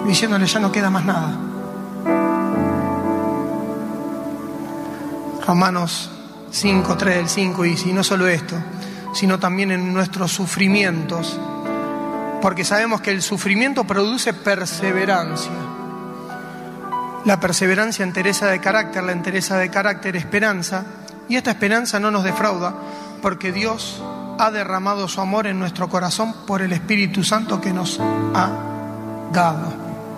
diciéndole: ya no queda más nada. Romanos 5, 3 del 5 dice: y no solo esto, sino también en nuestros sufrimientos, porque sabemos que el sufrimiento produce perseverancia. La perseverancia, entereza de carácter, la entereza de carácter, esperanza, y esta esperanza no nos defrauda, porque Dios ha derramado su amor en nuestro corazón por el Espíritu Santo que nos ha dado.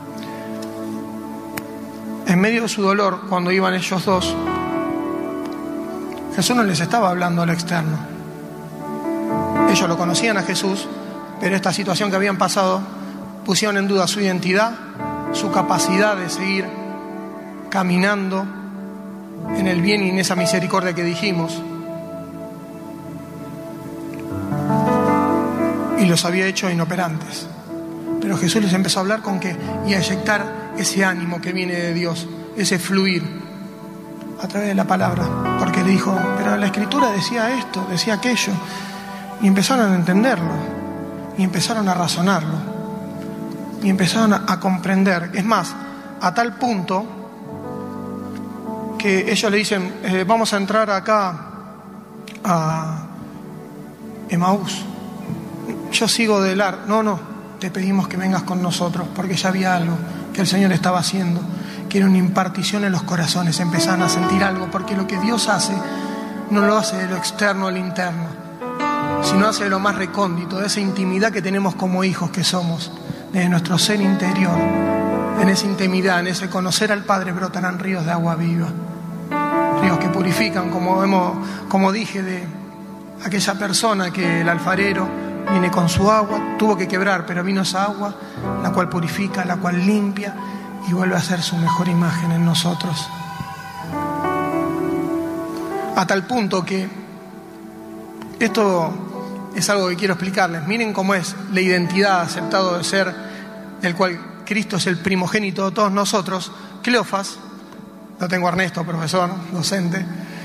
En medio de su dolor, cuando iban ellos dos, Jesús no les estaba hablando a lo externo. Ellos lo conocían a Jesús, pero esta situación que habían pasado pusieron en duda su identidad, su capacidad de seguir caminando en el bien y en esa misericordia que dijimos. Y los había hecho inoperantes. Pero Jesús les empezó a hablar y a inyectar ese ánimo que viene de Dios, ese fluir a través de la palabra. Porque le dijo: pero la Escritura decía esto, decía aquello. Y empezaron a entenderlo, y empezaron a razonarlo, y empezaron a comprender. Es más, a tal punto que ellos le dicen: vamos a entrar acá a Emaús. Yo sigo de largo. No, te pedimos que vengas con nosotros, porque ya había algo que el Señor estaba haciendo, que era una impartición en los corazones. Empezaron a sentir algo, porque lo que Dios hace no lo hace de lo externo al interno, sino hace de lo más recóndito, de esa intimidad que tenemos como hijos que somos, de nuestro ser interior. En esa intimidad, en ese conocer al Padre, brotarán ríos de agua viva, ríos que purifican, como dije, de aquella persona que el alfarero viene con su agua, tuvo que quebrar, pero vino esa agua, la cual purifica, la cual limpia y vuelve a ser su mejor imagen en nosotros. A tal punto que esto es algo que quiero explicarles. Miren cómo es la identidad, aceptado de ser, del cual Cristo es el primogénito de todos nosotros. Cleofas, lo tengo a Ernesto, profesor, docente.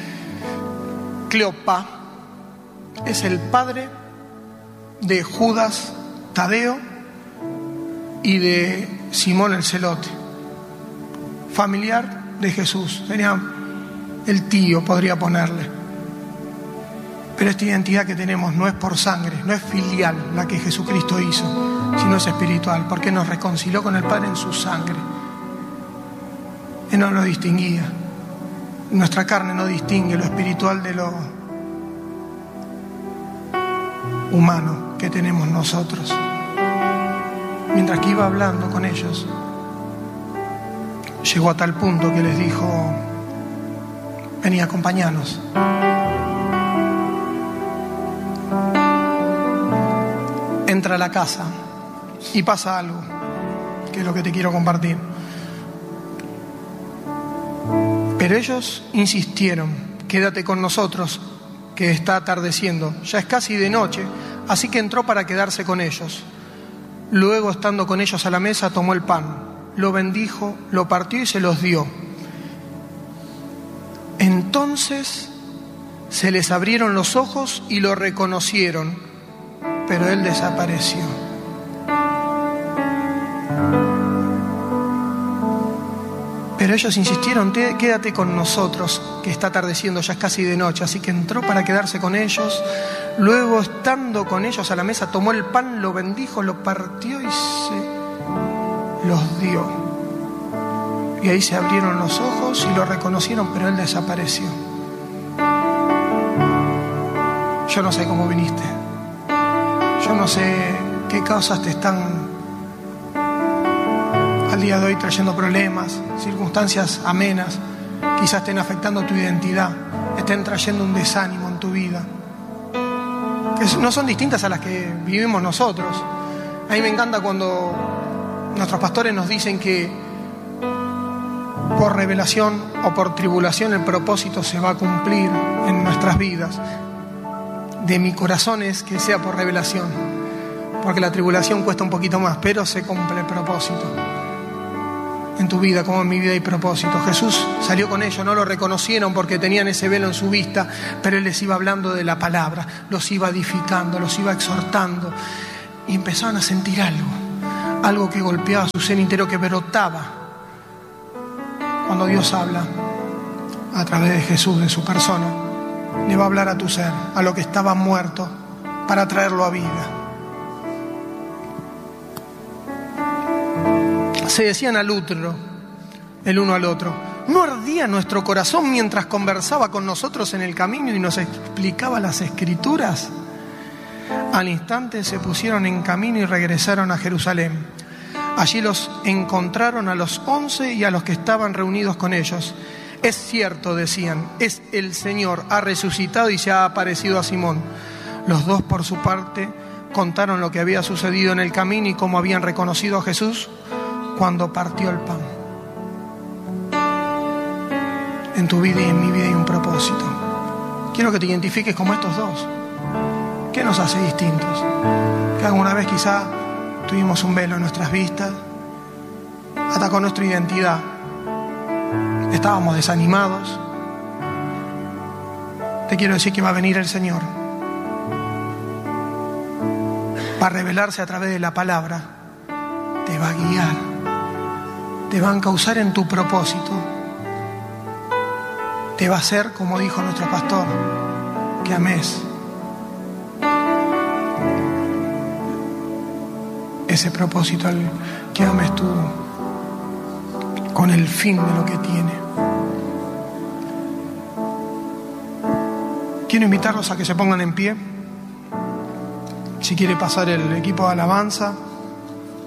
Cleopa es el padre de Judas Tadeo y de Simón el Celote, familiar de Jesús. Sería el tío, podría ponerle. Pero esta identidad que tenemos no es por sangre, no es filial la que Jesucristo hizo, sino es espiritual, porque nos reconcilió con el Padre en su sangre. Él no lo distinguía. Nuestra carne no distingue lo espiritual de lo humano que tenemos nosotros. Mientras que iba hablando con ellos, llegó a tal punto que les dijo: vení, acompañanos. Entra a la casa y pasa algo, que es lo que te quiero compartir. Pero ellos insistieron: quédate con nosotros, que está atardeciendo, ya es casi de noche. Así que entró para quedarse con ellos. Luego, estando con ellos a la mesa, tomó el pan, lo bendijo, lo partió y se los dio. Entonces se les abrieron los ojos y lo reconocieron, pero él desapareció. Pero ellos insistieron: quédate con nosotros, que está atardeciendo, ya es casi de noche. Así que entró para quedarse con ellos. Luego, estando con ellos a la mesa, tomó el pan, lo bendijo, lo partió y se los dio. Y ahí se abrieron los ojos y lo reconocieron, pero él desapareció. Yo no sé cómo viniste. Yo no sé qué causas te están al día de hoy trayendo problemas, circunstancias amenas, quizás estén afectando tu identidad, estén trayendo un desánimo en tu vida, que no son distintas a las que vivimos nosotros. A mí me encanta cuando nuestros pastores nos dicen que por revelación o por tribulación el propósito se va a cumplir en nuestras vidas. De mi corazón es que sea por revelación, porque la tribulación cuesta un poquito más, pero se cumple el propósito. En tu vida, como en mi vida, hay propósito. Jesús salió con ellos, no lo reconocieron porque tenían ese velo en su vista, pero él les iba hablando de la palabra, los iba edificando, los iba exhortando, y empezaron a sentir algo, algo que golpeaba su ser entero, que brotaba cuando Dios habla a través de Jesús, de su persona. Le va a hablar a tu ser, a lo que estaba muerto, para traerlo a vida. Se decían el uno al otro: ¿no ardía nuestro corazón mientras conversaba con nosotros en el camino y nos explicaba las Escrituras? Al instante se pusieron en camino y regresaron a Jerusalén. Allí los encontraron a los 11 y a los que estaban reunidos con ellos. Es cierto, decían, es el Señor, ha resucitado y se ha aparecido a Simón. Los dos, por su parte, contaron lo que había sucedido en el camino y cómo habían reconocido a Jesús cuando partió el pan. En tu vida y en mi vida hay un propósito. Quiero que te identifiques como estos dos. ¿Qué nos hace distintos? Que alguna vez quizá tuvimos un velo en nuestras vistas, atacó nuestra identidad, estábamos desanimados. Te quiero decir que va a venir el Señor, va a revelarse a través de la palabra, te va a guiar, te va a encauzar en tu propósito, te va a hacer, como dijo nuestro pastor, que ames ese propósito, al que ames tú con el fin de lo que tiene. Quiero invitarlos a que se pongan en pie. Si quiere pasar el equipo de alabanza.